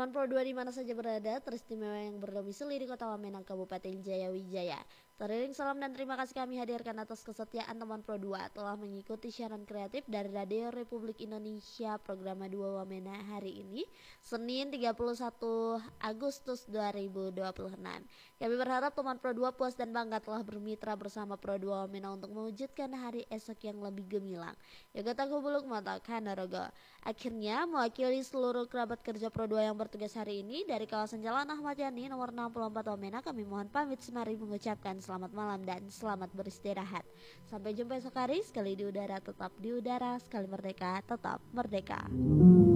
Teman Pro 2 di mana saja berada, teristimewa yang berdomisili di Kota Wamena, Kabupaten Jayawijaya. Teriring salam dan terima kasih kami hadirkan atas kesetiaan teman Pro 2 telah mengikuti siaran kreatif dari Radio Republik Indonesia Programa 2 Wamena hari ini, Senin 31 Agustus 2026. Kami berharap teman Pro 2 puas dan bangga telah bermitra bersama Pro 2 Wamena untuk mewujudkan hari esok yang lebih gemilang. Yoga Tangguh Buluk Mata Kanaraga. Akhirnya mewakili seluruh kerabat kerja Pro 2 yang bertugas hari ini dari kawasan Jalan Ahmad Yani nomor 64 Wamena, kami mohon pamit semari mengucapkan selamat malam dan selamat beristirahat. Sampai jumpa esok hari, sekali di udara tetap di udara, sekali merdeka tetap merdeka.